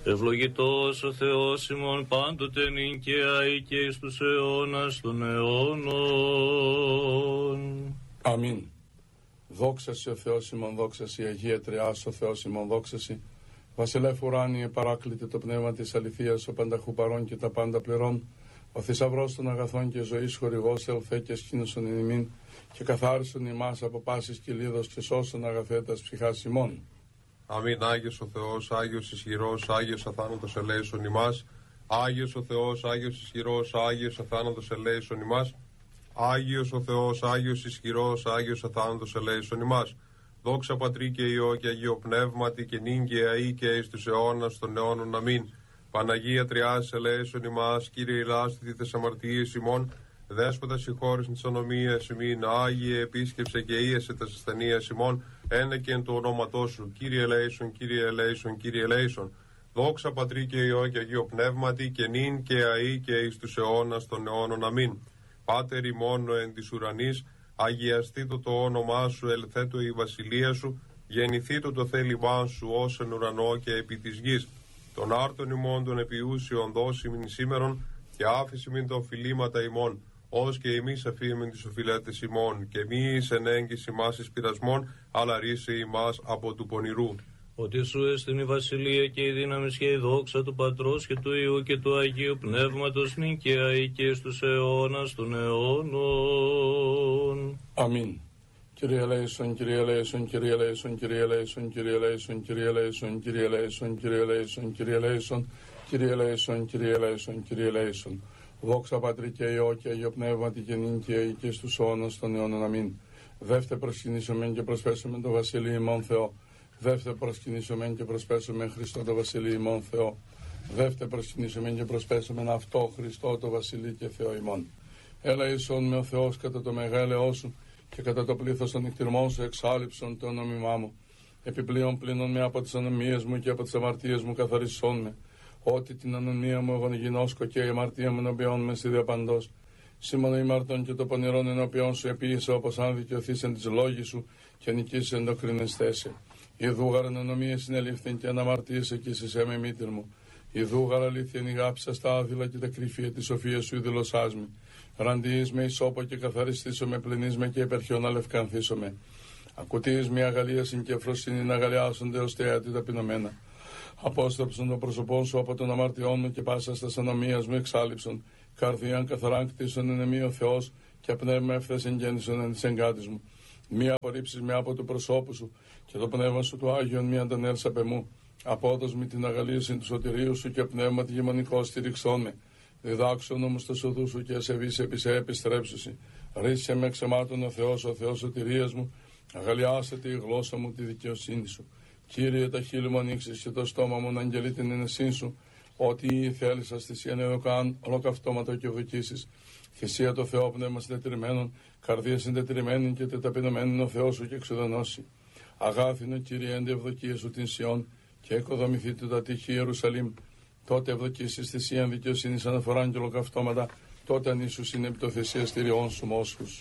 Ευλογητός ο Θεός ημών πάντοτε νυν και αεί και εις τους αιώνας των αιώνων. Αμήν. Δόξα σοι ο Θεός ημών, δόξα σοι Αγία Τριάς ο Θεός ημών, δόξα σοι Βασιλεύ ουράνιε παράκλητε το πνεύμα της αληθείας, ο πανταχού παρών και τα πάντα πληρών, ο θησαυρός των αγαθών και ζωής χορηγός ελθέ και σκήνωσον εν ημίν και καθάρισον ημάς από πάσης κυλίδος και σώσον αγαθέτας ψυχάς ημών. Αμήν. Άγιος ο Θεός, Άγιος ισχυρός, Άγιος αθάνατος ελέησον ημάς. Άγιος ο Θεός, Άγιος ισχυρός, Άγιος αθάνατος ελέησον ημάς. Άγιος ο Θεός, Άγιος ισχυρός, Άγιος αθάνατος ελέησον ημάς. Δόξα Πατρί και Υιό και Αγίο Πνεύματι και νυν και αεί και εις τους αιώνας των αιώνων. Αμήν. Παναγία Τριάς ελέησον ημάς, Κύριε ηλάστηθι τες αμαρτίες ημών, Δέσποτα συγχώρησιν τις ανομίες ημίν, Άγιε επίσκεψε και ίεσε τας ασθενείας ημών, ένεκεν του ονόματός σου, Κύριε ελέησον, Κύριε ελέησον, Κύριε ελέησον. Δόξα Πατρί και Υιό και Αγίο Πνεύματι και νυν και αεί και εις τους αιώνας των αιώνων. Αμήν. Πάτερ ημών εν της ουρανής, αγιαστήτω το όνομά σου, ελθέτω η βασιλεία σου, γεννηθήτω το θέλημά σου ως εν ουρανό και επί της γης. Των άρτων ημών των επιούσιων δώσιμην σήμερον και άφησιμην τα οφειλήματα ημών, ως και εμείς αφήμεν τις οφειλέτες ημών, και μη εις εν έγκυση μας εις πειρασμών, αλλά ρίσε ημάς από του πονηρού. Ότι σου έστειν η βασιλεία και η δύναμη και η δόξα του Πατρός και του Υιού και του Αγίου Πνεύματος νυν και αεί και στους αιώνας των αιώνων. Αμήν. Κύριε ελέησον, Κύριε ελέησον, Κύριε ελέησον, Κύριε ελέησον, Κύριε ελέησον, Κύριε ελέησον, Κύριε ελέησον, Κύριε ελέησον, Κύριε ελέησον, Κύριε ελέησον, Κύριε ελέησον, Κύριε ελέησον. Δόξα Πατρί και Υιό και Αγίο Πνεύματι και νυν και αεί και στους αιώνας των αιώνων. Αμήν. Δεύτε προσκυνήσομεν και προσπέσομεν το Βασίλειο ημών Θεό. Δεύτε προσκυνήσομεν και προσπέσομεν Χριστό το Βασιλείο ημών Θεό. Δεύτε προσκυνήσομεν και προσπέσομεν αυτό Χριστό το Βασιλείο και Θεό ημών. Ελέησον με ο Θεός κατά το μεγαλειό σου και κατά το πλήθος των νυχτηρμών σου εξάλληψον το όνομά μου. Επιπλέον πλύνον με από τις ανομίες μου και από τις αμαρτίες μου καθαρισόν με. Ότι την ανομία μου εγώ γινώσκω και η αμαρτία μου ενωπιών με στη διαπαντός. Σήμανο ημαρτών και το πονηρών ενωπιών σου επίησα όπως αν δικαιωθείς εν της λόγης σου και νικήσεις εν το κρίνες θέση. Η δούγαραν ανομία συνελήφθην και αναμαρτίεσαι κι εσύ με μήτυρ μου. Η δούγαρα αλήθεια νηγάψα στα άδειλα και τα κρυφία τη σοφία σου δηλωσάς με. Ραντιείς με ισόπο και καθαριστήσω με, πλυνείς με και υπερχιόν αλευκανθήσω με. Ακουτείς με αγαλίασιν και φροσύνη να αγαλιάσονται ως θεάτη ταπεινωμένα. Απόσταψον το πρόσωπό σου από τον αμαρτιών μου και πάσα στα ανομίας μου εξάλληψον. Καρδιάν καθαράν κτίσον εν εμεί ο Θεός και πνεύμα ευθέσεν γέννησον εν της εγκάτης μου. Μία απορρίψεις με από του προσώπου σου και το πνεύμα σου του Άγιον μία αντανέλσα πε μου. Απόδος με την αγαλίαση του σωτηρίου σου και πνεύμα τη γεμονικό στηριξών με. Διδάξον όμως το σοδού σου και ασεβείς επί σε επιστρέψουσι. Ρίσε με εξαιμάτων ο Θεός σωτηρίας μου. Αγαλιάσετε η γλώσσα μου τη δικαιοσύνη σου. Κύριε, τα χείλη μου ανοίξεις και το στόμα μου να αγγελεί την ενεσύν σου. Ότι θέλεις αστησίαν εδωκάν ολοκαυτώματα και οδοκίσεις. Θυσία το Θεό πνεύμα συντετηρημένων, καρδία συντετηρημένη και τεταπεινωμένη ο Θεός σου και εξουδενώσει. Αγάθινο Κύριε, έντε ευδοκία σου την Σιών και οικοδομηθείτε τα τείχη Ιερουσαλήμ. Τότε ευδοκίσεις θυσίαν δικαιοσύνης αναφοράν και ολοκαυτώματα, τότε ανήσους είναι επί το θυσιαστηριών σου μόσχους.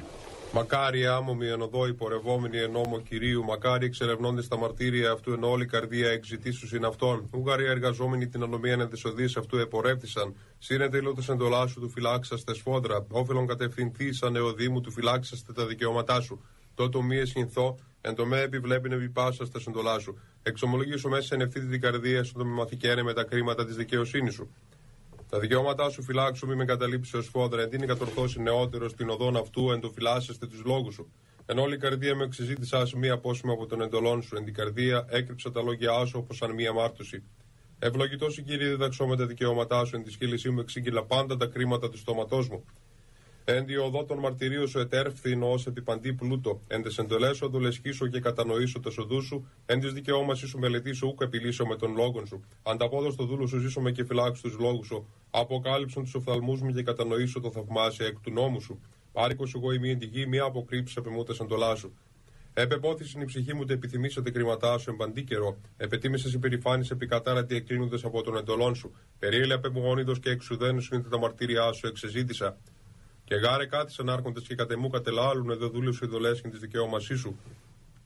Μακάρι άμωμοι εν οδό υπορευόμενοι εν νόμο Κυρίου, μακάρι εξερευνώντες τα μαρτύρια αυτού εν όλη καρδία εξητήσους είναι αυτόν. Ούγαροι εργαζόμενοι την ανομία εν τις οδείς αυτού επορεύτησαν. Σύνετε ήλωτες εντολά σου του φυλάξαστε σφόδρα. Όφελον κατευθυνθήσαν εωδήμου του φυλάξαστε τα δικαιώματά σου. Τότε μη εσχυνθώ, εν το με επιβλέπει να βιπάσαστε εντολά σου. Εξομολογήσου μέσα εν ευθύτη την καρδία σου το μη μαθηκένε με τα κρίματα τη δικαιοσύνη σου. Τα δικαιώματά σου φυλάξου, μη με καταλήψει ω φόδρα, εν την κατορθώσει νεότερο στην οδόν αυτού, εν το φυλάσσεστε του λόγου σου. Εν όλη η καρδία με εξεζήτησά σου, μία απόσημα από τον εντολών σου, εν την καρδία έκρυψα τα λόγια σου, όπω σαν μία μάρτωση. Ευλογητό η Κύριε, διδαξώ με τα δικαιώματά σου, εν τη σκύλησή μου εξήγηλα πάντα τα κρίματα του στόματό μου. Εν τη οδό των μαρτυρίων σου ετέρφθην ω επί παντή πλούτο. Εν τες εντολές σου αντολεσχίσω και κατανοήσω τα οδού σου. Εν τη δικαιώμασή σου μελετήσω, ούκ επιλύσω με τον λόγον σου. Ανταπόδο στο δούλο σου ζήσω με και φυλάξω του λόγου σου. Αποκάλυψον του οφθαλμού μου και κατανοήσω το θαυμάσια εκ του νόμου σου. Πάρικο εγώ ημί εν τη γη, μία αποκρύψει από μου τα εντολά σου. Επεπόθησιν η ψυχή μου, τε επιθυμήσατε κρίματά σου εν παντή καιρό. Επετίμησε υπερηφάνη επικατάρατη εκκλίνοντε από τον εντολών σου. Περίλεπε μου όνειδο και εξουδένου είναι τα μαρτύριά σου, εξεζήτησα. Και γάρε κάθισαν άρχοντες και κατεμού κατελάλουν εδώ δούλου ειδολές και τη δικαιώμασή σου.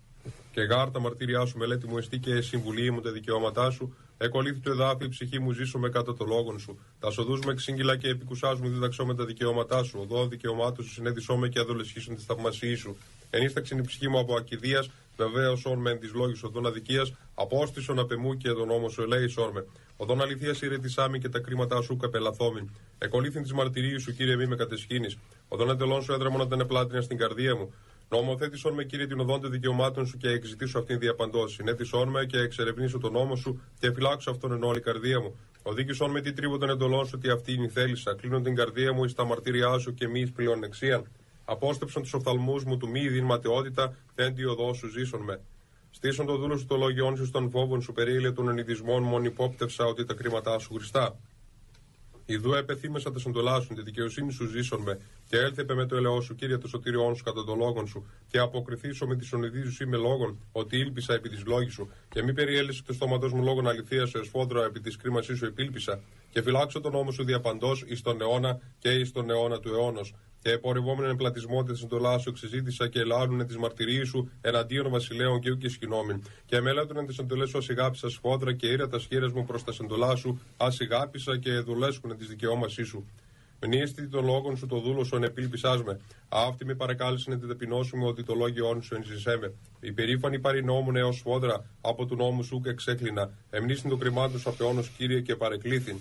Και γάρ τα μαρτύριά σου μελέτη μου εστί και συμβουλή μου τα δικαιώματά σου. Εκολύθη του εδάφη, η ψυχή μου ζήσω με κατά το λόγον σου. Τα σοδού με εξήγηλα και επικουσάζ μου δίδαξό με τα δικαιώματά σου. Οδό δικαιωμάτων σου συνέδισό με και αδολεσχίσουν τη θαυμασίη σου. Ενίσταξε η ψυχή μου από ακιδεία, βεβαίωσον με εν τη λόγη οδόν αδικία. Απόστησον απεμού και τον νόμο σου ελέησόν με. Οδόν αληθεία ηρετησάμι και τα κρίματά σου καπελαθόμην. Εκολύθην τη μαρτυρίου σου, κύριε, μη με κατεσχήνει. Οδόν εντελών σου έδραμον να την επλάτηνα στην καρδία μου. Νομοθέτησον με, κύριε, την οδόν των δικαιωμάτων σου και εξητήσω αυτήν διαπαντό. Συνέτησον με και εξερευνήσω τον νόμο σου και φυλάξω αυτόν εν όλη η καρδία μου. Οδήγησον με τι τρίβο των εντολών σου, ότι αυτή είναι η θέλησα. Κλείνω την καρδία μου εις τα μαρτύριά σου και μη εις πλεονεξίαν. Απόστεψον τους οφθαλμούς μου του μη ειδήν ματαιότητα, δεν τη οδό σου ζήσον με. Στήσον το δούλο σου το λογιόν σου στον φόβων σου, περίλε των ενηδισμών μον υπόπτευσα ότι τα κρίματά σου χρηστά. Ιδού επεθύμεσα τα συντολάσουν, τη δικαιοσύνη σου ζήσον με, και έλθεπε με το ελαιό σου, κύριε, το σωτήριόν σου κατά το λόγον σου, και αποκριθήσω με τη ονειδή σου με λόγων, ότι ήλπισα επί τη λόγη σου, και μη περιέλυσε το στόματό μου λόγων αληθεία σου εσφόδρα επί τη κρίμασή σου επήλπισα, και φυλάξω τον νόμο σου διαπαντό ει τον αιώνα και ει τον αιώνα του αιώνο. Και επορευόμενον εμπλατισμό τη εντολά σου εξεζήτησα και ελάλουνε τη μαρτυρίε σου εναντίον βασιλέων και ούκη σκηνόμην. Και εμέλατουνε τι εντολέ σου ασυγάπησα σφόδρα και ήρα τα σχήρε μου προ τα εντολά σου ασυγάπησα και εδουλέσκουνε τη δικαιώμασή σου. Μνήστη των λόγων σου το δούλο σου ενεπίλπισά με. Αυτή με παρακάλεσε να την ταπεινώσου μου ότι το λόγιόν σου ενζησέμε. Η περήφανη παρηνόμουν έω σφόδρα από του νόμου σου και εξέκλεινα. Εμνήστην το κρυμάτων σου απεώνο, κύριε, και παρεκλήθην.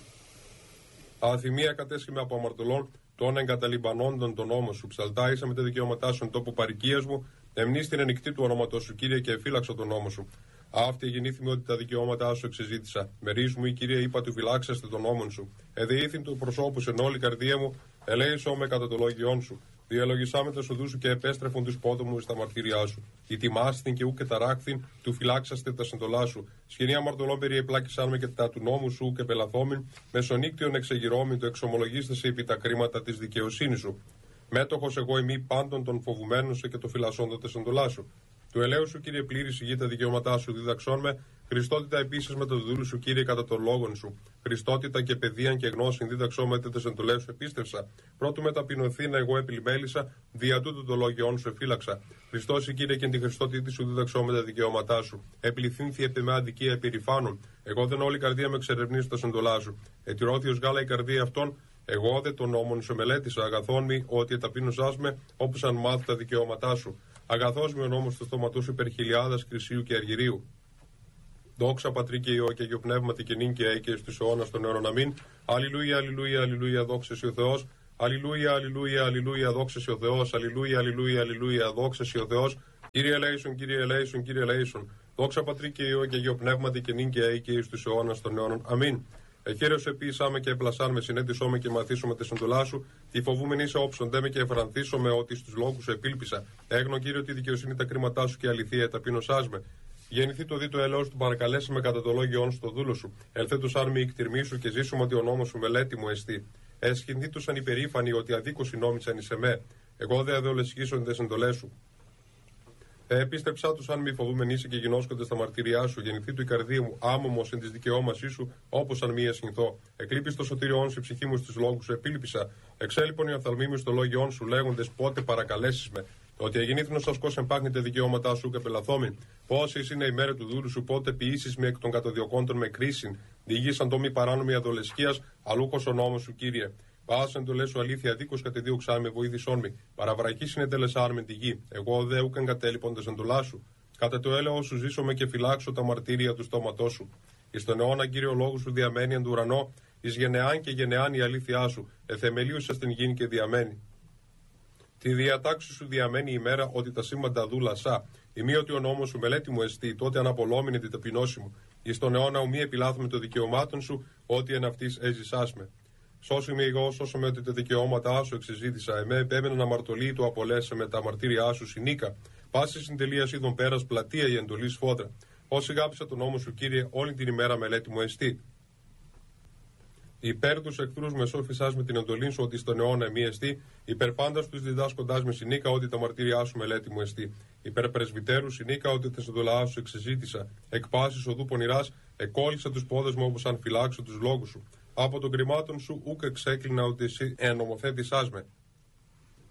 Αθυμία κατέσχημα από αμαρτωλών των εγκαταλειμπανόντων τον νόμο σου. Ψαλτάησα με τα δικαιώματά σου εν τόπο παροικία μου. Εμνείς την ενικτή του όνοματό σου, κύριε, και εφύλαξα τον νόμο σου. Αυτή γεννήθημη ότι τα δικαιώματά σου εξεζήτησα. Μερίζ μου, η κύριε, είπα του φυλάξαστε τον νόμον σου. Εδεήθην του προσώπου εν όλη καρδία μου, ελέησό με κατά το λόγιόν σου. Διαλογισά με τα σοδού σου και επέστρεφον του πόδου μου στα μαρτύριά σου. Ητιμάστην και ου και ταράχθην, του φυλάξαστε τα συντολά σου. Σχηνία αμαρτωλών περιεπλάκησαν με και τα του νόμου σου και πελαθόμην, μεσονύκτιον εξεγυρώμην, το εξομολογήστε επί τα κρίματα τη δικαιοσύνη σου. Μέτοχο εγώ ημί πάντων των φοβουμένων σε και το φυλασσόντο τα συντολά σου. Του ελαίου σου, κύριε, πλήρη ηγεί τα δικαιώματά σου, δίδαξόν με. Χριστότητα επίση με το δούλου σου, κύριε, κατά των λόγων σου. Χριστότητα και παιδείαν και γνώση δίδαξό με τε εντολέ σου επίστευσα. Πρώτου με ταπεινωθήνα εγώ επιλημέλησα, δια τούτου το λόγιόν σου εφύλαξα. Χριστός, κύριε, και την Χριστότητα σου δίδαξό με τα δικαιώματά σου. Επληθύνθη επί με αδικία επιρρυφάνων. Εγώ δεν όλη η καρδία με εξερευνήσω τα συντολά σου. Ετηρώθιο γάλα η καρδία αυτών. Εγώ δε τον νόμον σου μελέτησα, αγαθόν μη, ότι εταπείνωσά με, όπω αν μάθω τα δικαιώματά σου. Αγαθός με ο νόμος του στόματού σου υπερ χιλιάδας κρυσίου και αργυρίου. Δόξα Πατρί και Υιό και Αγιο Πνεύματι και νυν και αεί και στους αιώνας των αιώνων. Αμήν. Αλληλούια, αλληλούια, αλληλούια, δόξα σοι ο Θεός. Αλληλούια, αλληλούια, αλληλούια, δόξα σοι ο Θεός. Αλληλούια, αλληλούια, αλληλούια, δόξα σοι ο Θεός. Κύριε ελέησον, Κύριε ελέησον, Κύριε ελέησον. Δόξα Πατρί και Υιό και Αγιο Πνεύματι και νυν και αεί και στους αιώνας των αιώνων. Αμήν. Εχαίρεσαι επίσαμε και επλασάν με, συνέτησό και μαθήσω τε εντολά σου. Τι φοβούμενη είσαι όψοντέ με και εφρανθήσω με ότι στου λόγου σου επήλπισα. Έγνω, Κύριε, ότι η δικαιοσύνη τα κρίματά σου και αληθεία ταπείνωσά με. Γεννηθεί το δίτο ελαιό του παρακαλέσει με κατά το λόγιόν στο δούλο σου. Ελθέτω αν μη εκτιρμή σου και ζήσουμε ότι ο νόμο σου μελέτη μου εστί. Εσχυνθήτουσαν υπερήφανοι ότι αδίκω συνόμησαν εις εμέ. Εγώ δε αδεολεσχίσον τε εντολέ σου. Επίστεψά του, αν μη φοβούμενοι είσαι και γινώσκονται στα μαρτυριά σου. Γεννηθεί του η καρδία μου, άμωμο εν τη δικαιώμασή σου, όπω αν μη εσχυνθώ. Εκλείπει το σωτήριόν σου, η ψυχή μου στου λόγου σου, επήλπισα. Εξέλιπον οι οφθαλμοί μου στο λόγιόν σου, λέγοντε πότε παρακαλέσει με. Ότι εγεννήθην ω ασκό εμπάγνεται δικαιώματά σου και πελαθόμην. Πόσε είναι η μέρα του δούλου σου, πότε ποιήσει με εκ των κατοδιοκόντων με κρίσιν. Διηγήσαν το μη παράνομη αδολεσχία, αλούχο ο νόμο σου, κύριε. Πάσεν το λε σου αλήθεια, δίκω κατεδίωξά με, βοήθησόν με. Παραβραχή συνετελεσάρ με τη γη. Εγώ δε ούκεν κατέλειπον τε εντολά σου. Κατά το έλεο σου ζήσομαι και φυλάξω τα μαρτύρια του στόματό σου. Ει τον αιώνα, κύριο λόγου σου διαμένει εν του ουρανό, ει γενεάν και γενεάν η αλήθειά σου. Εθεμελίουσα στην γη και διαμένει. Τη διατάξη σου διαμένει η μέρα ότι τα σήμαντα δούλασα. Ημί ότι ο νόμος σου μελέτη μου εστί, τότε αναπολόμηνε την ταπεινώση μου. Ει τον αιώνα ουμή επιλάθουμε το δικαιωμάτων σου, ότι εν αυτή έζησάς με. Σώσου με εγώ, σώσου με ότι τα δικαιώματά σου εξεζήτησα. Εμέ επέμεναν αμαρτωλή του απολέσε με τα μαρτύριά σου συνήκα. Πάση συντελεία είδων πέρα πλατεία η εντολή σφόδρα. Όσοι γάπησα τον νόμο σου, κύριε, όλη την ημέρα μελέτη μου εστί. Υπέρ του εχθρού με σώφησά με την εντολή σου ότι στον αιώνα μη εστί. Υπέρ πάντα του διδάσκοντά με συνήκα ότι τα μαρτύριά σου μελέτη μου εστί. Υπέρ πρεσβυτέρου συνήκα ότι τα συντολά σου εξεζήτησα. Εκ πάσης οδού πονηρά, εκκόλλησα του πόδε μου όπω αν φυλάξω του λόγου σου. Από των κρυμάτων σου ούκ εξέκλεινα ότι εσύ ενομοθέτησάς με.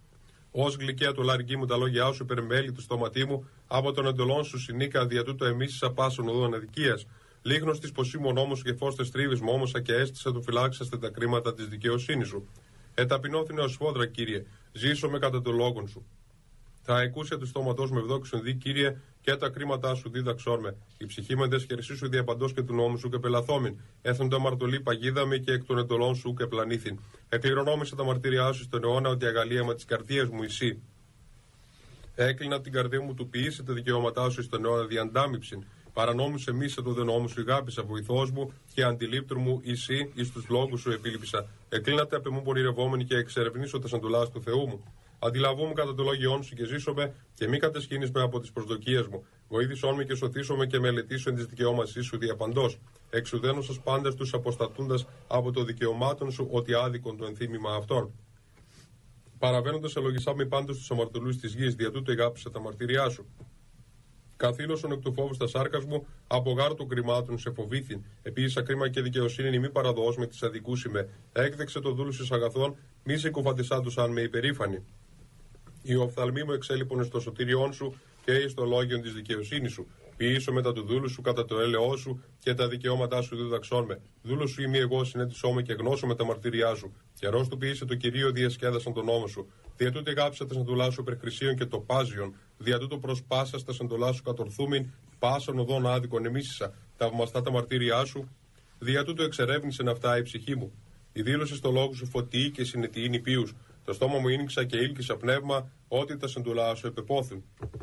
Ως γλυκαία του λαργή μου τα λόγια σου, υπερμέλη του στόματί μου, από τον εντολών σου συνήκα, δια τούτο εμείς πάσων οδών αδικίας. Λίγνος της ποσίμων όμως και φως τες τρίβης μου όμως και έστησα του φυλάξαστε τα κρίματα της δικαιοσύνης σου. Εταπεινώθηνε ως φόδρα, Κύριε, ζήσω με κατά το λόγον σου. Τα εκούσια του στόματός με ευδόξον δι, Κύριε, και τα κρίματά σου δίδαξόν με. Η ψυχή με δες χερσί σου διαπαντός και του νόμου σου και πελαθόμην. Έθεν το αμαρτωλή παγίδαμε και εκ των εντολών σου και πλανήθην. Εκληρονόμησα τα μαρτύριά σου στον αιώνα ότι αγαλίαμα τη καρδία μου εσύ. Έκλεινα την καρδία μου του ποιήσε τα δικαιώματά σου στον αιώνα διαντάμυψην. Παρανόμου εμίσα το δενόμου σου ηγάπησα, βοηθός μου και αντιλήπτρου μου εσύ εις τους λόγους σου επίληπησα. Εκλείνατε απ' εμού πονηρευόμενοι και εξερευνήσω τα σαντουλάς του Θεού μου. Αντιλαβούμε κατά το λόγιόν σου και ζήσομαι και μη κατεσχύνεις με από τις προσδοκίες μου. Βοήθησόν με και σωθήσομαι και μελετήσω εν της δικαιώματής σου διαπαντός. Εξουδένω σας πάντας τους αποστατούντας από το δικαιωμάτων σου ότι άδικον το ενθύμημα αυτών. Παραβαίνοντας ελογισάμε πάντως τους αμαρτωλούς της γης, δια τούτο εγάπησα τα μαρτυριά σου. Καθήλωσον εκ του φόβου στα σάρκα μου, από γάρ των κρυμάτων σε φοβήθην. Επίσης, κρίμα και δικαιοσύνη μη παραδοός με τις αδικούς είμαι. Έκδεξε το δούλου εις αγαθών, μη σε κουφατισά τους αν με υπερήφανη. Οι οφθαλμοί μου εξέλιπον στο σωτήριόν σου και εις το λόγιον της δικαιοσύνης σου. Ποιήσω μετά του δούλου σου κατά το έλεό σου και τα δικαιώματά σου δίδαξόν με. Δούλο σου είμαι εγώ, συνέτησό με και γνώσω με τα μαρτυριά σου. Καιρός του ποιήσε το κυρίω διασκέδασαν τον νόμο σου. Δια τούτο εγάψα τα σαντουλά σου υπερχρησίων και το πάζιον. Δια τούτο προσπάσα τα σαντουλά σου κατορθούμην, πάσαν οδόν άδικον εμίσισα. Ταυμαστά τα μαρτύριά σου. Δια τούτο εξερεύνησεν αυτά η ψυχή μου. Η δήλωση στο λόγο σου φωτιή και συνετιή νηπίους. Το στόμα μου ίνιξα και ήλκησα πνεύμα, ότι τα σαντουλά σου επεπόθουν.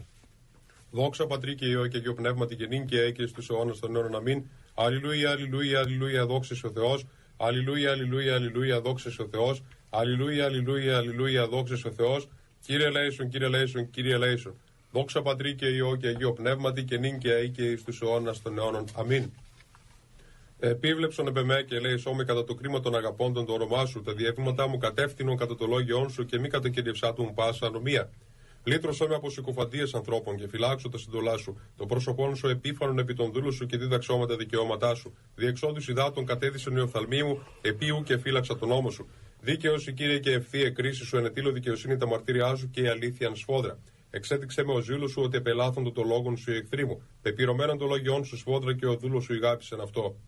Δόξα Πατρί και Υιό και Αγίο Πνεύματι και νυν και έκαι στους αιώνας των αιώνων αμήν. Αλληλούια, αλληλούια, αλληλούια, δόξα ο Θεός. Αλληλούια, αλληλούια, αλληλούια, δόξα ο Θεός. Αλληλούια, αλληλούια, αλληλούια, δόξα ο Θεός. Κύριε ελέησον, Κύριε ελέησον, Κύριε ελέησον. Δόξα Πατρί και Υιό και Αγίο Πνεύματι και νυν και έκαι στους αιώνας των αιώνων αμήν. Επίβλεψον επεμέ και λέει σώμε κατά το κρίμα των αγαπώντων το όνομά σου. Τα διεύγματά μου κατεύθυνον κατά το λόγιόν σου και μη κατακυριευσά του μου πάσα ανομία. Λύτρωσέ με από συκοφαντίες ανθρώπων και φυλάξω τα συντολά σου. Το πρόσωπόν σου επίφανον επί των δούλων σου και δίδαξό με τα δικαιώματά σου. Διεξόδους υδάτων κατέδυσεν η οφθαλμή μου, επίου και φύλαξα τον νόμο σου. Δίκαιος η Κύριε και ευθεία κρίση σου, ενετήλω δικαιοσύνη τα μαρτύριά σου και η αλήθεια σφόδρα. Εξέτηξε με ο ζήλος σου ότι επελάθοντο το λόγον σου οι εχθροί μου. Πεπειρωμένον το λόγιόν σου σφόδρα και ο δούλος σου ηγάπησεν αυτό.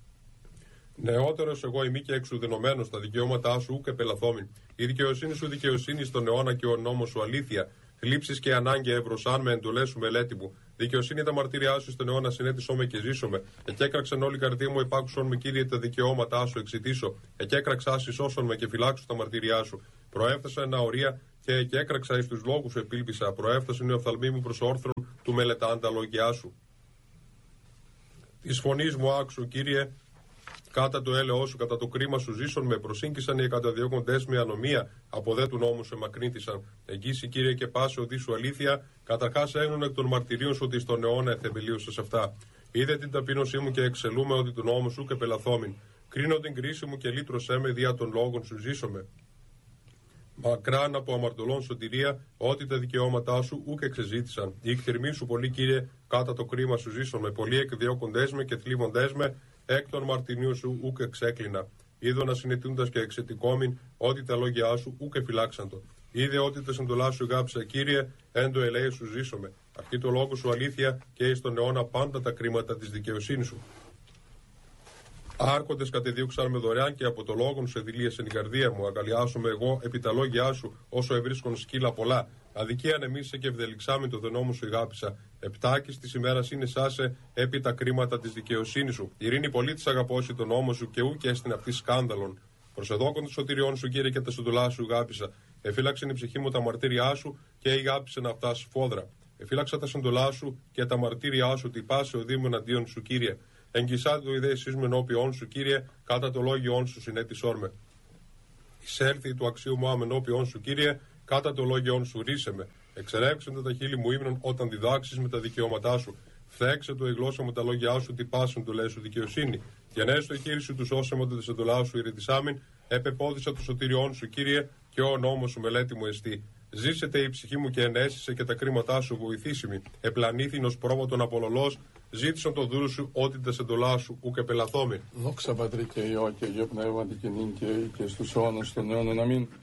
Νεότερος εγώ ημί και εξουδενωμένος τα δικαιώματά σου ούκ επελαθόμην. Η δικαιοσύνη σου δικαιοσύνη στον αιώνα και ο νόμος σου αλήθεια. Θλίψεις και ανάγκη ευρωσάν με εντολές σου μελέτη μου. Δικαιοσύνη τα μαρτύριά σου στον αιώνα συνέτησό με και ζήσω με. Εκέκραξαν όλη η καρδία μου, επάκουσον με Κύριε τα δικαιώματά σου εξητήσω. Εκέκραξα συσώσον με και φυλάξου τα μαρτύριά σου. Προέφτασα ένα ορία και εκέκραξα εις τους λόγους σου επίλπισα. Προέφτασαν οι οφθαλμοί μου προς όρθρον του μελετάν τα λόγια σου. Τη φωνή μου άκουσου, Κύριε. Κάτα το έλεό σου, κατά το κρίμα σου ζήσον με, προσύγκησαν οι εκαταδιώκοντες με ανομία, από δε του νόμου σου εμακρύνθησαν. Εγγύσει Κύριε και πάσε οδή σου αλήθεια, καταρχάς έγνουν εκ των μαρτυρίων σου ότι στον αιώνα εθεμελίωσες αυτά. Είδε την ταπείνωσή μου και εξελούμε ότι του νόμου σου και πελαθόμην. Κρίνω την κρίση μου και λύτρωσέ με δια των λόγων σου ζήσομαι. Μακράν από αμαρτωλών σωτηρία, ότι τα δικαιώματά σου ούκ εξεζήτησαν. Η εκθυρμή σου πολύ, Κύριε, κάτα το κρίμα σου ζήσομαι. Πολλοί εκδιώκοντες με και θλίβοντες με. Εκ των μαρτυρίου σου ούκ εξέκλεινα. Είδωνα συνετούντας και εξετικόμην, ότι τα λόγια σου ούκ εφυλάξαντο. Είδε ότι τα συντολά σου γάψα, Κύριε, εν το ελέη σου ζήσομαι. Αρχή το λόγο σου αλήθεια και εις τον αιώνα πάντα τα κρίματα της δικαιοσύνης σου. Άρχοντες κατεδίωξαν με δωρεάν και από το λόγον σου εδηλίασεν η καρδία μου. Αγκαλιάσομαι εγώ επί τα λόγια σου, όσο ευρίσκον σκύλα πολλά. Αδικία ανεμίσε και ευδελιξάμιν το δενόμου σου ηγάπησα. Επτάκης τη ημέρα είναι σάσε επί τα κρίματα τη δικαιοσύνη σου. Ειρήνη πολύ τη αγαπώσει τον νόμο σου και ού και έστειν αυτή σκάνδαλον. Προσεδόκον των σωτηριών σου, Κύριε, και τα συντολά σου ηγάπησα. Εφύλαξεν η ψυχή μου τα μαρτύριά σου και ηγάπησεν αυτά σφόδρα. Εφύλαξα τα συντολά σου και τα μαρτύριά σου, τυπάσε ο Δήμο εναντίον σου, Κύριε. Εγγυσάτε το ιδέησή μου ενώπιον σου, Κύριε, κατά το λόγιόν σου συνέτησόν με. Εισέλθει του αξίου μου αμενώπιον σου, Κύριε, κατά το λόγιόν σου ρίσε με. Εξερέψεντε τα χείλη μου ύμνων όταν διδάξεις με τα δικαιώματά σου. Φθέξε το η γλώσσα μου τα λόγια σου, τυπάσουν το λε σου δικαιοσύνη. Γενέσαι το χείλη σου του σώσε μου τα εντολά σου ηρετισάμιν. Επεπόδησα το σωτηριόν σου, Κύριε, και ο νόμος σου μελέτη μου εστί. Ζήσετε η ψυχή μου και ενέσησε και τα κρίματά σου βοηθήσιμη. Επλανήθην ως πρόβατον απολολός, ζήτησαν το δούλου σου ότι τα εντολά σου ούκ επελαθόμην. Δόξα Πατρί και Υιό και Αγίο Πνεύματι και νυν και στους αιώνας των αιώνων αμήν.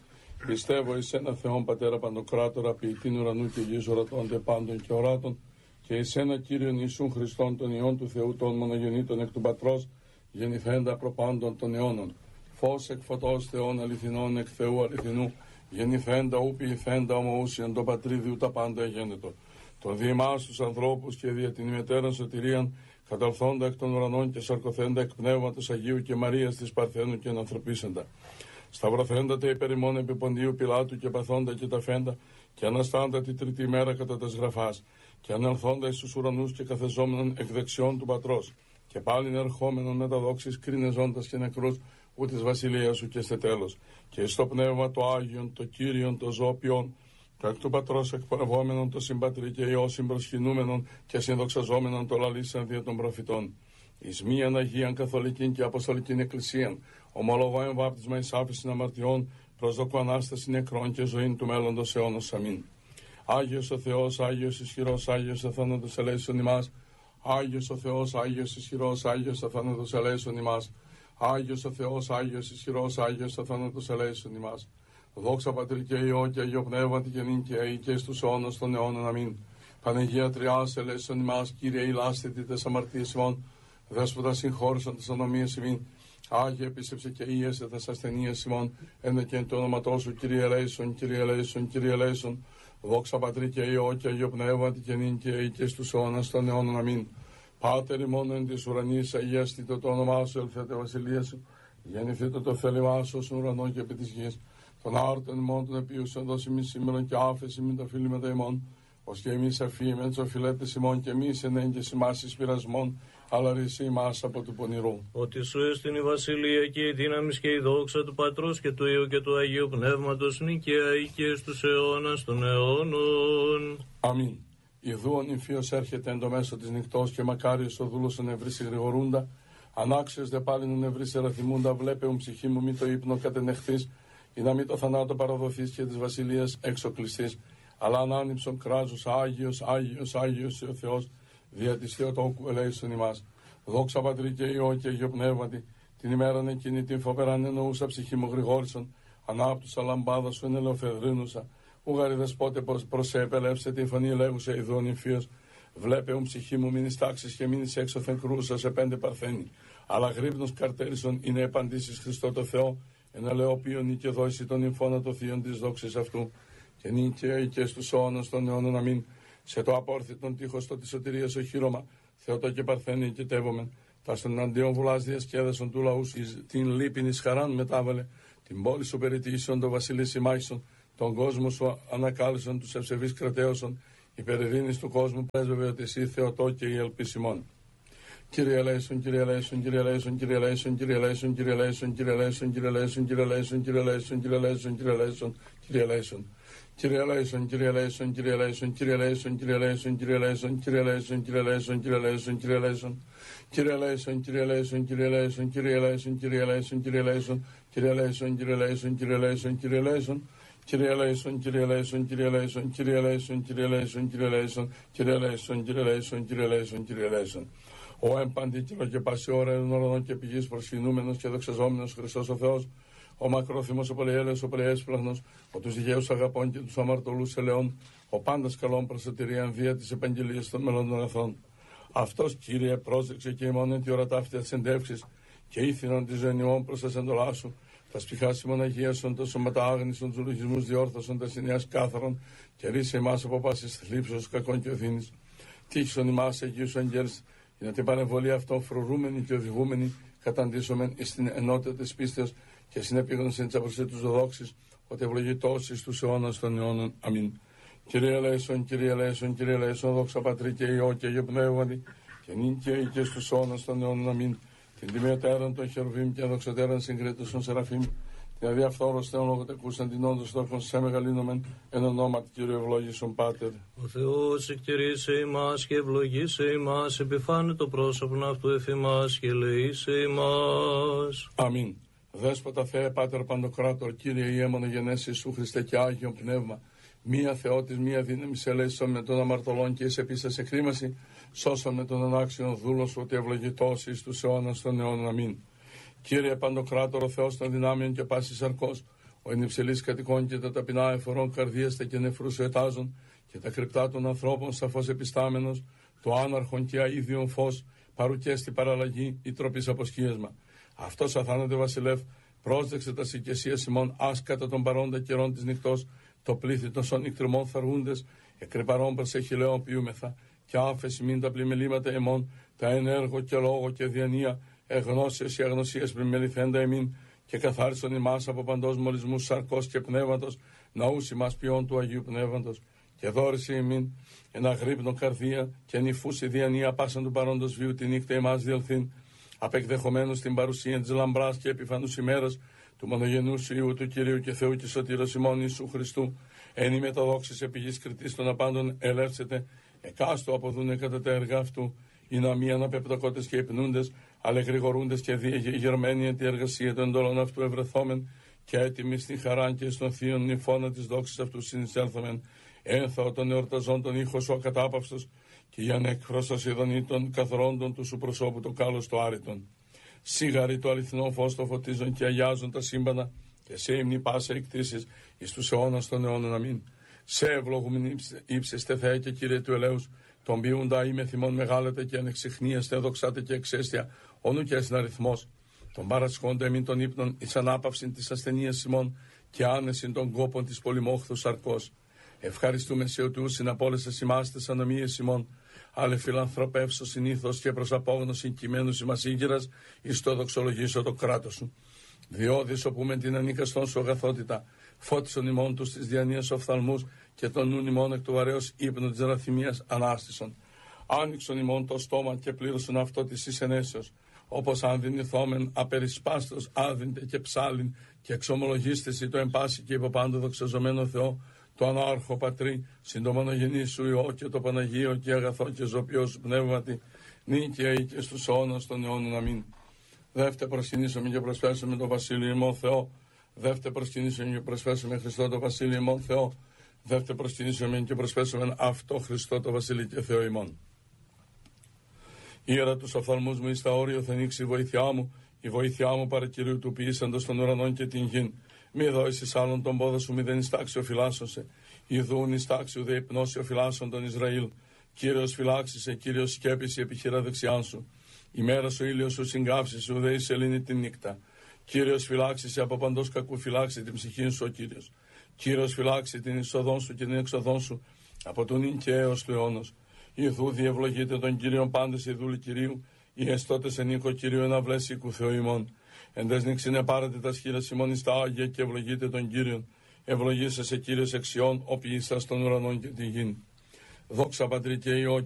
Πιστεύω εις ένα Θεόν Πατέρα Παντοκράτορα, ποιητήν ουρανού και γης, ορατώνται πάντων και οράτων, και εις ένα Κύριον Ιησούν Χριστόν, τον Υιόν του Θεού, τον μονογεννήτων εκ του Πατρός, γεννηθέντα προπάντων των αιώνων. Φως εκ φωτός Θεών αληθινών, εκ Θεού αληθινού, γεννηθέντα ου ποιηθέντα ομοούσιαν, το Πατρίδιου τα πάντα γένετο. Τον διημάς τους ανθρώπους και δια την ημετέραν σωτηρίαν, καταλθόντα εκ των ουρανών και σαρκωθέντα εκ πνεύματος Αγίου και Μαρίας της Παρθένου και ανθρωπίσαντα. Σταυρωθέντα τε υπέρ ημών επί Ποντίου Πιλάτου και παθόντα και ταφέντα, και αναστάντα τη τρίτη μέρα κατά τας γραφάς, και ανελθόντα εις τους ουρανούς και καθεζόμενον εκ δεξιών του Πατρός, και πάλιν ερχόμενον με τα δόξης κρίνεζόντας και νεκρούς, ου της βασιλείας σου και σε τέλος, και εις το πνεύμα το Άγιον, το Κύριον, το ζωοποιόν, το εκ του Πατρός εκπορευόμενον, το συμπατρί και Υιό συμπροσχυνούμενον και συνδοξαζόμενον το λαλήσαν δια των προφητών. Εις μίαν Αγίαν Καθολικήν και Αποστολικήν Εκκλησίαν, ομολογώ εμβάπτισμα εις άφησιν αμαρτιών, προσδοκώ Ανάσταση νεκρών και ζωήν του μέλλοντος αιώνος. Αμήν. Άγιος ο Θεός, Άγιος ισχυρός, Άγιος αθάνατος ελέησον ημάς. Άγιος ο Θεός, Άγιος ισχυρός, Άγιος αθάνατος ελέησον ημάς. Άγιος ο Θεός, Άγιος ισχυρός, Άγιος αθάνατος ελέησον ημάς. Δόξα Πατρί και Υιό και Αγίο Πνεύματι και νυν και αεί και στους αιώνας των αιώνων. Αμήν. Παναγία Τριάς ελέησον ημάς, Κύριε ηλάστητη τες αμαρτίες ημών, Δέσποτα συγχώρησον τες ανομίες ημίν. Άγιε επίσκεψε και ίεσε τες ασθενείες ημών, ένε και εν το όνοματό σου, Κύριε ελέησον, Κύριε ελέησον, Κύριε ελέησον. Δόξα Πατρί και Υιό και Αγίο Πνεύματι και νυν και αεί και στους αιώνας των αιώνων. Αμήν. Πάτερ ημών εν της ουρανής, αγιαστήτω το όνομά σου, ελθέτε βασιλεία σου, γεννηθήτω το θέλημά σου στον ουρανό και επί της γης. Τον άρτον ημών των επίουσαν δώσει μη σήμερα και άφεση μην τα φίλοι με τα ημών, ως και εμείς αφήμεν τους οφειλέτες ημών και εμείς ενέγγες ημάς εις πειρασμών, αλλά ρίσε ημάς από του πονηρού. Ότι σου έστειν η βασιλεία και η δύναμη και η δόξα του Πατρός και του Υιού και του Αγίου Πνεύματος νικαία ή και στους αιώνας των αιώνων. Αμήν. Ιδού ο νυμφίος έρχεται εν το μέσο της νυχτός και μακάριος ο δούλος ο νευρίσει γρηγορούντα. Ανάξιος δε πάλιν ο νευρίσει εραθιμούντα, βλέπεουν ψυχή μου μη το ύπνο κατενεχθείς, ή να μη το θανάτο παραδοθείς και της βασιλείας έξω κλειστείς. Αλλά ανάνυψον κράζους, Άγιος, Άγιος, Άγιος ο Θεός, δια της Θεοτόκου ελέησον ημάς. Δόξα Πατρί και Υιό και Αγίο Πνεύματι, την ημέραν εκείνη την φοβεράν εννοούσα ψυχή μου γρηγόρησον, ανάπτουσα λαμπάδα σου εν ελαιοφεδρίνουσα. Ουγαριδες πότε προσέπελεύσε τη φωνή λέγουσα ειδών νυμφίος. Βλέπεουν ψυχή μου μην τάξεις και μην έξωθεν κρούσα σε 5 παρθένη. Αλλά γρύπνος καρτέρισον είναι επαντήσεις Χριστό το Θεό, εν ελαιοποιον και δώσει τον νυμφώνα το θείον της δόξης αυτού. Και νυν και αεί και στους αιώνας των αιώνων. Αμήν. Σε το απόρθητον τείχος το της σωτηρίας οχύρωμα, Θεότο και παρθένη εικετεύομεν. Τα στον αντίον βουλάς διασκέδασον του λαού την λύπην εις χαράν μετάβαλε. Την πόλη σου περιτήσεων το βασιλείς ημάχισον, τον κόσμο σου ανακάλεσον τους ευσεβείς κρατέωσον. Υπερειρήνης του κόσμου πρέσβευε ότι εσύ Θεοτό και η ελπισιμόν. Κύριε ελέησον, Κύριε ελέησον, Κύριε ελέησον, Κύριε ελέησον, Κύριε ελέησον, Κύριε ελέησον, Κύριε ελέησον, Κύριε ελέησον, Κύριε ελέησον, Κύριε ελέησον, Κύριε ελέησον, Κύριε ελέησον, Κύριε ελέησον. Κύριε ελέησον, Κύριε ελέησον, Κύριε ελέησον, Κύριε ελέησον, Κύριε ελέησον, Κύριε ελέησον, Κύριε ελέησον, Κύριε ελέησον, Κύριε ελέησον, Κύριε ελέησον. Κύριε ελέησον, Κύριε ελέησον, Κύριε ελέησον, Κύριε ελέησον, Κύριε ελέησον, Κύριε ελέησον, Κύριε ελέησον, Κύριε ελέησον, Κύριε ελέησον, Κύριε ελέησον. Κύριε ελέησον, Κύριε ελέησον, Κύριε ελέησον, Κύριε ελέησον, Κύριε ελέησον, Κύριε ελέησον, Κύριε ελέησον, Κύριε ελέησον, Κύριε ελέησον, Κύριε ελέησον. Ο εμπαντίκυλο και πάση ώρα εν ουρανό και πηγής προσκυνούμενος και δοξαζόμενος Χριστός ο Θεός, ο μακρόθυμος, ο πολυέλεος, ο πολυέσπλαχνος, ο τους δικαίους αγαπών και τους αμαρτωλούς ελαιών, ο πάντας καλών προς σωτηρίαν δια της επαγγελίας των μελών των εθνών. Αυτός, Κύριε, πρόσεξε και ημών εν τη ώρα ταύτια της εντεύξης και ήθινον τη ζωή ημών προς τα εντολά σου. Τα σπιχάσιμον αγίασον, το σωματά άγνησον, τους λογισμούς διόρθωσον, τα συνειάς κάθαρον και ρίσε ημάς από πάσης θλίψεως κακών και οδύνης. Τύχησον ημάς Αγίους Αγγέλς, για να την παρεμβολή αυτών φρουρούμενοι και οδηγούμενοι καταντήσομεν εις την ενότητα της πίστεως και συνεπίγνωσεν της απροσία τους δοδόξης, ότι ευλογητός εις τους αιώνας των αιώνων. Αμήν. Κύριε ελέησον, Κύριε ελέησον, Κύριε ελέησον, δόξα Πατρί και Υιό και Αγίο Πνεύματι, και νυν και αεί και στους αιώνας των αιώνων. Αμήν. Την τιμιωτέραν των χερουβίμ και δοξωτέραν συγκρίτως των Σεραφείμ, την αδιαφθόρος Θεόν λογοτεκούσαν την όντως στόχων σε μεγαλύνομεν, εν ονόματι Κύριου ευλόγησον Πάτερ. Ο Θεός εκτηρήσε ημάς και ευλογήσε ημάς, επιφάνε το πρόσωπον αυτού εφημάς και ελεήσε ημάς. Αμήν. Δέσποτα Θεέ Πάτερ Παντοκράτορ, Κύριε Ιέμονο γενέσει Ιησού Χριστέ και Άγιον Πνεύμα, μία Θεότης, μία δύναμη ελέησον με τον αμαρτωλόν και εις επίσης εκρήμαση, σώσον με τον ανάξιον δούλο σου, ότι ευλογητός εις τους αιώνας των αιώνων. Αμήν. Κύριε Παντοκράτορο Θεός των δυνάμεων και πάσης αρκός, Ο εν υψηλής κατοικών και τα ταπεινά εφορών καρδίαστε και νεφρούς ετάζων, και τα κρυπτά των ανθρώπων σαφώς επιστάμενος, το άναρχον και αΐδιον φως, παρουκέστη παραλλαγή ή τροπής αποσκίασμα. Αυτός αθάνατε βασιλεύ, πρόσδεξε τα οικεσίας ημών, άσκατα των παρόντα καιρών της νυχτός, το πλήθη των σονικτριμών θαργούντες, εκρεπαρών προς εχηλαίων ποιούμεθα, και άφεση μην τα πλημελήματα εμών, τα ενέργο και λόγο και διανία, εγνώσεως και αγνωσίας πλημεληθέντα εμήν, και καθάρισον ημάς από παντός μολυσμούς σαρκός και πνεύματος, ναούς ημάς ποιών του Αγίου Πνεύματος, και δόρισε ημίν εν αγρύπνο καρδία, και νυφούση διανία πάσαν του παρόντος βίου τη νύχτα ημάς διελθύν, απεκδεχομένους την παρουσία της λαμπράς και επιφανούς ημέρας του μονογενούς Υιού του Κυρίου και Θεού και Σωτήρος ημών Ιησού Χριστού, εν η μεταδόξης επιγής κριτής των απάντων ελεύσετε, εκάστο αποδούνε κατά τα έργα αυτού, ή να μη αναπεπτοκότες και υπνούντες, αλλά γρηγορούντες και διεγερμένοι εν τη εργασία των εντολών αυτού ευρεθόμεν, και έτοιμοι στην χαρά και στον θείον νυφώνα της δόξης αυτού συνεισέλθομεν, ένθαο των εορταζών τον ήχο σου ακατάπαυστος, και για ανέκφραστος ειδονή των καθρόντων του σου προσώπου το κάλος το άρρητον. Σίγαρη το αληθινό φως το φωτίζον και αγιάζουν τα σύμπανα, και σε ύμνη πάσα εκτίσεις εις τους αιώνας των αιώνων αμήν. Σε ευλογούμεν ύψεστε Θεέ και Κύριε του ελέους, τον ποιούντα είμαι θυμών μεγάλετε και ανεξιχνίαστε, δοξάτε και εξαίστια, όνου και έσυν αριθμός. Τον παρασχόνται εμήν των ύπνων εις ανάπαυσιν της ασθενείας σημών, και άνεσιν των κόπων της πολυμόχθου σαρκός. Ευχαριστούμε σε του συναπόλεσες ημάς τες ανομίες ημών, ale φιλανθρωπεύσω συνήθως και προς απόγνωση κειμένου ημάς ήγηρας, εις το δοξολογήσω το κράτος σου. Διώδης όπου με την ανίκαστον σου αγαθότητα, φώτισον ημών τους της διανοίας οφθαλμούς, και τον νουν ημών εκ του βαρέως ύπνου της ραθυμίας ανάστησον. Άνοιξον ημών το στόμα και πλήρωσον αυτό της εισενέσεως, όπως αν δυνηθόμεν απερισπάστος άδυντε και ψάλιν, και εξομολογίστηση το εμπάση και υποπάντο δοξαζομένο Θεό, το ανάρχο πατρί, συν το μονογενή σου Υιό και το Παναγίο και αγαθό και ζωπιό σου πνεύματι, νίκαια και στους αιώνας των αιώνων αμήν. Δεύτε προσκυνήσαμε και προσφέσαμε το Βασίλειο ημών Θεό. Δεύτε προσκυνήσαμε και προσφέσαμε Χριστό το Βασίλειο ημών Θεό. Δεύτε προσκυνήσαμε και προσφέσαμε αυτό Χριστό το Βασίλειο και Θεό ημών. Ήρα τους οφθαλμούς μου εις τα όρια θα ανοίξει η βοήθειά μου, η βοήθειά μου παρά Κυρίου του ποιήσαντος των ουρανών και την γην. Μη δώσεις άλλον τον πόδο σου, μη δεν ιστάξιο φυλάσσωσε. Ιδούν ιστάξιο δε υπνώσιο φυλάσσον τον Ισραήλ. Κύριος φυλάξησε, Κύριος σκέπησε επιχειρά δεξιάν σου. Η μέρα σου ήλιος σου συγκάψησε, ουδέ η σελήνη την νύχτα. Κύριος φυλάξησε από παντός κακού, φυλάξει την ψυχή σου ο Κύριος. Κύριος φυλάξει την εισοδόν σου και την εξοδόν σου, από τον ίν και έως του αιώνος. Ιδού διευλογείτε τον Κύριον πάντες οι δούλοι Κυρίου, οι εστώτες εν οίκο Κυρίου εν αυλές οίκου Θεού ημών. Εντες νύξινε πάρετε τα σχήρας ημών εις τα Άγια και ευλογείτε τον Κύριον. Ευλογήσεσαι Κύριος εξιών, ο ποιήσας των ουρανών και τη γην. Δόξα Πατρί και Υιό